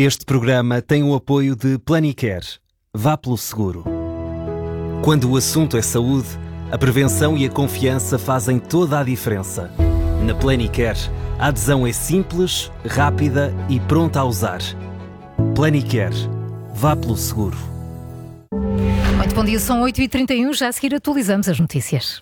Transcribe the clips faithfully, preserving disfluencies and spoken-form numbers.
Este programa tem o apoio de Planicare. Vá pelo seguro. Quando o assunto é saúde, a prevenção e a confiança fazem toda a diferença. Na Planicare, a adesão é simples, rápida e pronta a usar. Planicare. Vá pelo seguro. Muito bom dia, são oito e trinta e um, já a seguir atualizamos as notícias.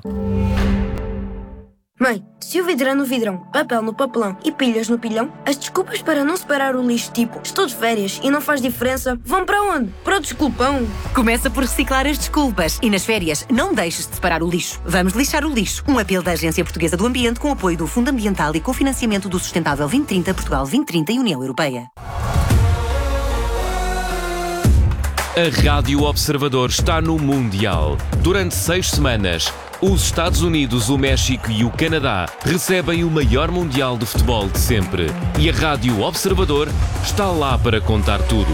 Mãe, se o vidro é no vidrão, papel no papelão e pilhas no pilhão, as desculpas para não separar o lixo, tipo estou de férias e não faz diferença, vão para onde? Para o desculpão. Começa por reciclar as desculpas e nas férias não deixes de separar o lixo. Vamos lixar o lixo. Um apelo da Agência Portuguesa do Ambiente com apoio do Fundo Ambiental e cofinanciamento do Sustentável vinte trinta, Portugal vinte trinta e União Europeia. A Rádio Observador está no Mundial. Durante seis semanas, os Estados Unidos, o México e o Canadá recebem o maior Mundial de futebol de sempre. E a Rádio Observador está lá para contar tudo.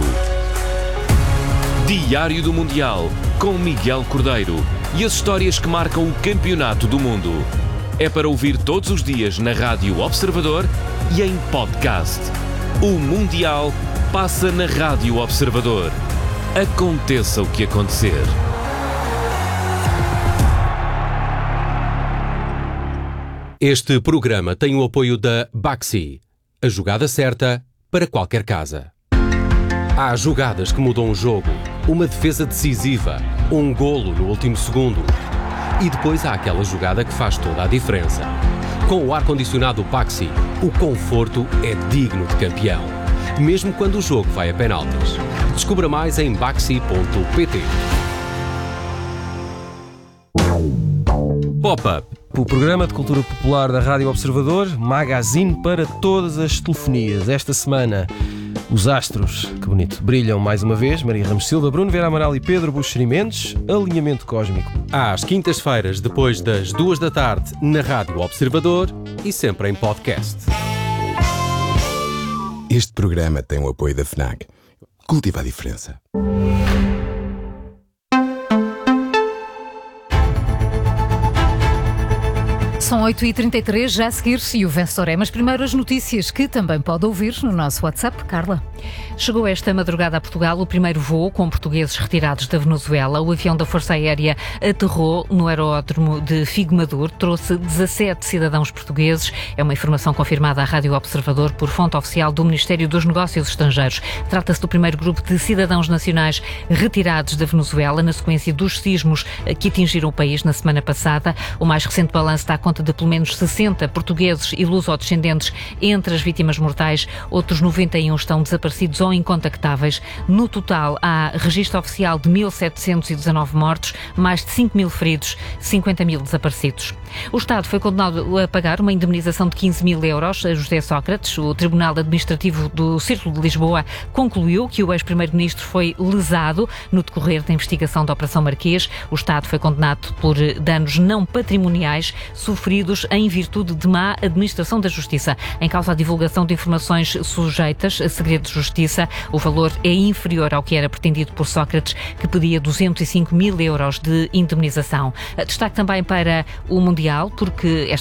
Diário do Mundial, com Miguel Cordeiro. E as histórias que marcam o campeonato do mundo. É para ouvir todos os dias na Rádio Observador e em podcast. O Mundial passa na Rádio Observador. Aconteça o que acontecer. Este programa tem o apoio da Baxi, a jogada certa para qualquer casa. Há jogadas que mudam o jogo, uma defesa decisiva, um golo no último segundo. E depois há aquela jogada que faz toda a diferença. Com o ar-condicionado Baxi, o conforto é digno de campeão, mesmo quando o jogo vai a penaltis. Descubra mais em baxi ponto pt. Pop-up, o programa de cultura popular da Rádio Observador, magazine para todas as telefonias. Esta semana, os astros, que bonito, brilham mais uma vez. Maria Ramos Silva, Bruno Vieira Amaral e Pedro Buxeri Mendes. Alinhamento cósmico. Às quintas-feiras, depois das duas da tarde, na Rádio Observador e sempre em podcast. Este programa tem o apoio da FNAC. Cultiva a diferença. São oito e trinta e três, já a seguir-se o vencedor é. Mas primeiro as notícias que também pode ouvir no nosso WhatsApp. Carla. Chegou esta madrugada a Portugal o primeiro voo com portugueses retirados da Venezuela. O avião da Força Aérea aterrou no aeródromo de Figo Maduro. Trouxe dezassete cidadãos portugueses. É uma informação confirmada à Rádio Observador por fonte oficial do Ministério dos Negócios Estrangeiros. Trata-se do primeiro grupo de cidadãos nacionais retirados da Venezuela na sequência dos sismos que atingiram o país na semana passada. O mais recente balanço dá conta de pelo menos sessenta portugueses e luso-descendentes entre as vítimas mortais. Outros noventa e um estão desaparecidos ou incontactáveis. No total, há registro oficial de mil setecentos e dezanove mortos, mais de cinco mil feridos, cinquenta mil desaparecidos. O Estado foi condenado a pagar uma indemnização de quinze mil euros a José Sócrates. O Tribunal Administrativo do Círculo de Lisboa concluiu que o ex-primeiro-ministro foi lesado no decorrer da investigação da Operação Marquês. O Estado foi condenado por danos não patrimoniais sofridos em virtude de má administração da Justiça. Em causa a divulgação de informações sujeitas a segredo de justiça, o valor é inferior ao que era pretendido por Sócrates, que pedia duzentos e cinco mil euros de indemnização. Destaque também para o Mundial, porque esta